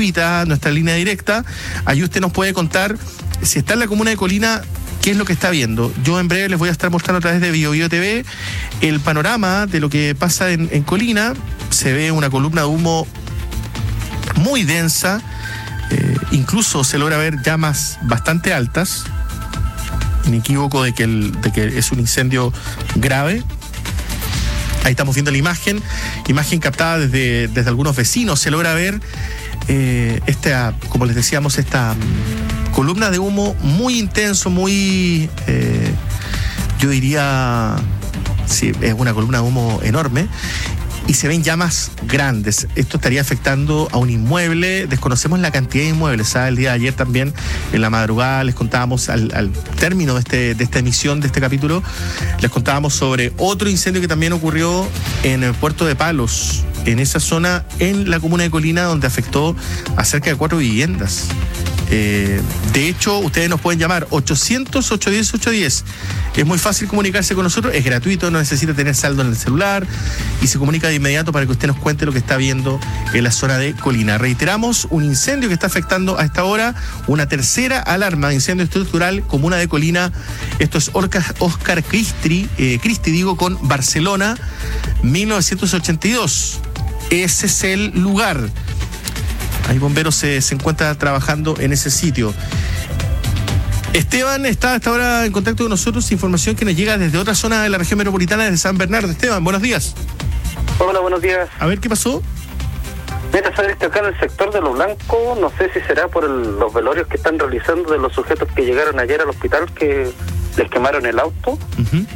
gratuita, nuestra línea directa. Ahí usted nos puede contar si está en la comuna de Colina, qué es lo que está viendo. Yo en breve les voy a estar mostrando a través de BioBio TV el panorama de lo que pasa en Colina. Se ve una columna de humo muy densa, incluso se logra ver llamas bastante altas, inequívoco de que es un incendio grave. Ahí estamos viendo la imagen captada desde algunos vecinos. Se logra ver como les decíamos, esta columna de humo muy intenso, muy, yo diría, sí, es una columna de humo enorme. Y se ven llamas grandes. Esto estaría afectando a un inmueble. Desconocemos la cantidad de inmuebles. ¿Sabe? El día de ayer también, en la madrugada, les contábamos al término de esta emisión, de este capítulo, les contábamos sobre otro incendio que también ocurrió en el Puerto de Palos, en esa zona, en la comuna de Colina, donde afectó a cerca de 4 viviendas. De hecho, ustedes nos pueden llamar 800-810-810. Es muy fácil comunicarse con nosotros, es gratuito, no necesita tener saldo en el celular y se comunica de inmediato para que usted nos cuente lo que está viendo en la zona de Colina. Reiteramos, un incendio que está afectando a esta hora, una tercera alarma de incendio estructural, comuna de Colina. Esto es Oscar Cristi, con Barcelona, 1982. Ese es el lugar. Hay bomberos se encuentran trabajando en ese sitio. Esteban está hasta ahora en contacto con nosotros, información que nos llega desde otra zona de la región metropolitana de San Bernardo. Esteban, buenos días. Hola, buenos días. A ver, ¿qué pasó? Mira, sabes que acá en el sector de Lo Blanco, no sé si será por los velorios que están realizando de los sujetos que llegaron ayer al hospital, que les quemaron el auto. Uh-huh.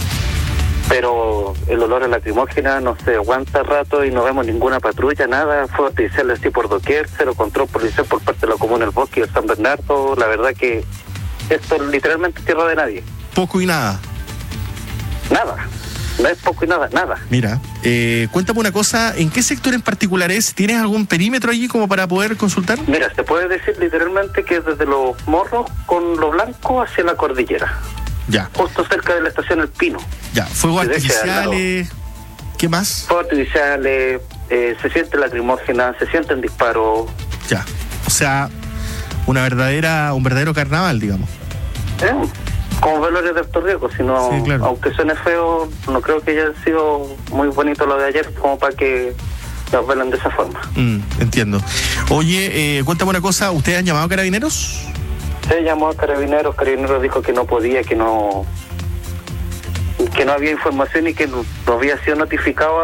Pero el olor a lacrimógena no se aguanta rato y no vemos ninguna patrulla, nada. Fuegos artificiales así por doquier, cero control policial por parte de la comuna del Bosque y de San Bernardo. La verdad que esto es literalmente tierra de nadie. Poco y nada. Nada. No es poco y nada, nada. Mira, cuéntame una cosa, ¿en qué sector en particular es? ¿Tienes algún perímetro allí como para poder consultar? Mira, se puede decir literalmente que es desde Los Morros con Lo Blanco hacia la cordillera. Ya. Justo cerca de la estación El Pino. Ya, fuegos artificiales, ¿qué más? Fuegos artificiales, se siente lacrimógena, se sienten disparos. Ya, o sea, un verdadero carnaval, digamos. Como velorios de alto riesgo, sino, sí, claro. Aunque suene feo, no creo que haya sido muy bonito lo de ayer como para que nos velen de esa forma. Entiendo. Oye, cuéntame una cosa, ¿ustedes han llamado a Carabineros? Se llamó a Carabineros dijo que no podía, que no había información y que no había sido notificado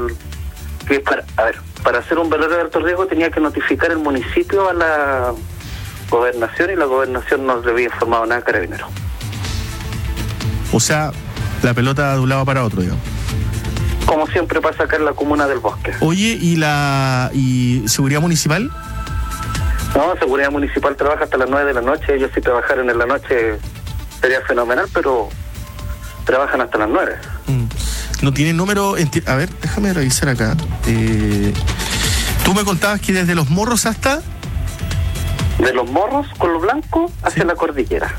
para hacer un velorio de alto riesgo tenía que notificar el municipio a la gobernación y la gobernación no le había informado nada a Carabineros. O sea, la pelota de un lado para otro, digamos. Como siempre pasa acá en la comuna del Bosque. Oye, ¿y seguridad municipal? No, seguridad municipal trabaja hasta las 9 de la noche. Ellos si trabajaran en la noche sería fenomenal, pero trabajan hasta las 9. ¿No tienen número? A ver, déjame revisar acá. Tú me contabas que desde Los Morros hasta... De Los Morros con Lo Blanco hacia la cordillera.